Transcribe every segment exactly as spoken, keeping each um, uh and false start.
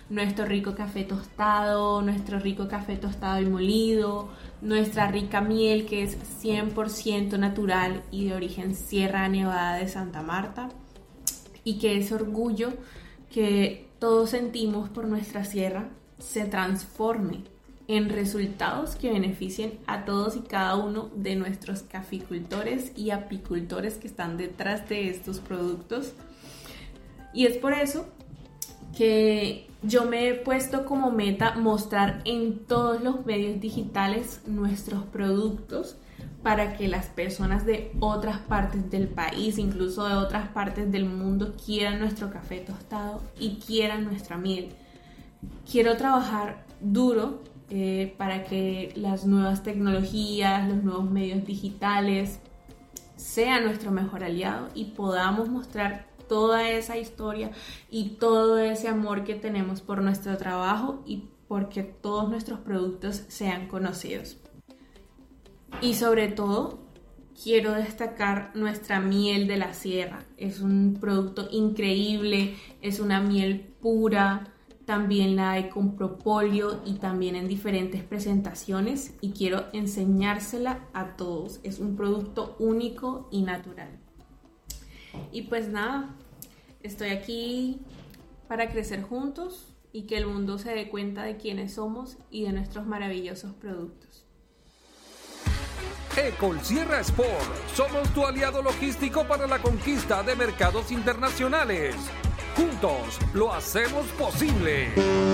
nuestro rico café tostado, nuestro rico café tostado y molido, nuestra rica miel que es cien por ciento natural y de origen Sierra Nevada de Santa Marta, y que ese orgullo que todos sentimos por nuestra sierra se transforme en resultados que beneficien a todos y cada uno de nuestros caficultores y apicultores que están detrás de estos productos. Y es por eso que yo me he puesto como meta mostrar en todos los medios digitales nuestros productos para que las personas de otras partes del país, incluso de otras partes del mundo, quieran nuestro café tostado y quieran nuestra miel. Quiero trabajar duro eh, para que las nuevas tecnologías, los nuevos medios digitales sean nuestro mejor aliado y podamos mostrar toda esa historia y todo ese amor que tenemos por nuestro trabajo y porque todos nuestros productos sean conocidos. Y sobre todo, quiero destacar nuestra miel de la sierra. Es un producto increíble, es una miel pura, también la hay con propóleo y también en diferentes presentaciones y quiero enseñársela a todos. Es un producto único y natural. Y pues nada, estoy aquí para crecer juntos y que el mundo se dé cuenta de quiénes somos y de nuestros maravillosos productos. Ecolsierra Sport, somos tu aliado logístico para la conquista de mercados internacionales. Juntos lo hacemos posible.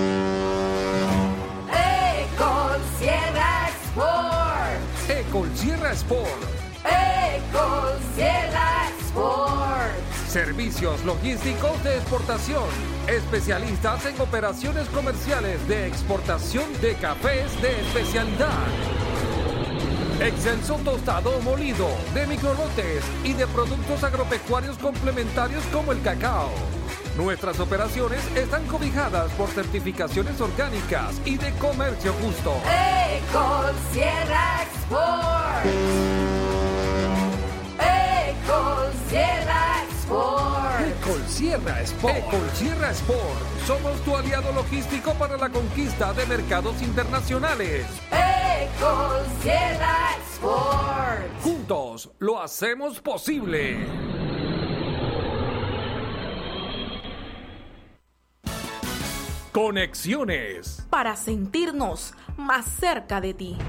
Ecolsierra Sport. Ecolsierra Sport. Ecolsierra Sport. Servicios logísticos de exportación. Especialistas en operaciones comerciales de exportación de cafés de especialidad. Excelso tostado o molido, de microlotes y de productos agropecuarios complementarios como el cacao. Nuestras operaciones están cobijadas por certificaciones orgánicas y de comercio justo. Ecolsierra Sport. Ecolsierra Sport. Ecolsierra Sport. Ecolsierra Sport. Somos tu aliado logístico para la conquista de mercados internacionales. Ecolsierra Sport. Juntos lo hacemos posible. Conexiones. Para sentirnos más cerca de ti.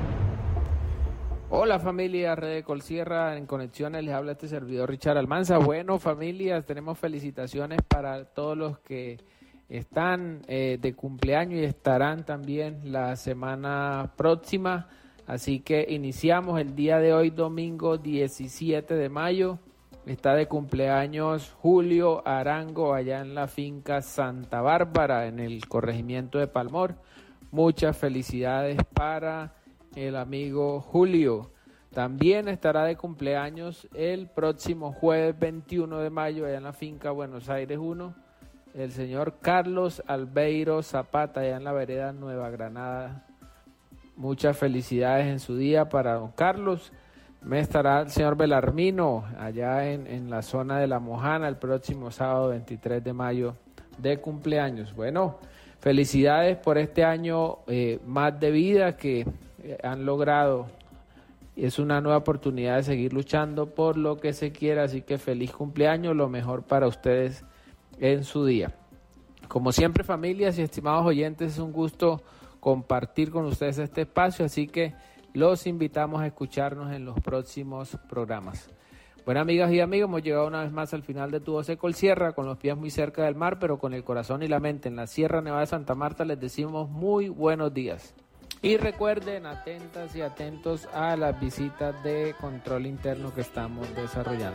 Hola familia, Red Ecolsierra, en Conexiones les habla este servidor Richard Almanza. Bueno, familias, tenemos felicitaciones para todos los que están eh, de cumpleaños y estarán también la semana próxima. Así que iniciamos el día de hoy, domingo diecisiete de mayo. Está de cumpleaños Julio Arango allá en la finca Santa Bárbara, en el corregimiento de Palmor. Muchas felicidades para el amigo Julio. También estará de cumpleaños el próximo jueves veintiuno de mayo allá en la finca Buenos Aires uno, el señor Carlos Albeiro Zapata allá en la vereda Nueva Granada. Muchas felicidades en su día para don Carlos. Me estará el señor Belarmino allá en, en la zona de La Mojana el próximo sábado veintitrés de mayo de cumpleaños. Bueno, felicidades por este año eh, más de vida que eh, han logrado. Es una nueva oportunidad de seguir luchando por lo que se quiera, así que feliz cumpleaños, lo mejor para ustedes en su día. Como siempre, familias y estimados oyentes, es un gusto compartir con ustedes este espacio, así que los invitamos a escucharnos en los próximos programas. Bueno, amigas y amigos, hemos llegado una vez más al final de Tu Voz Ecolsierra, con los pies muy cerca del mar, pero con el corazón y la mente en la Sierra Nevada de Santa Marta. Les decimos muy buenos días. Y recuerden, atentas y atentos a las visitas de control interno que estamos desarrollando.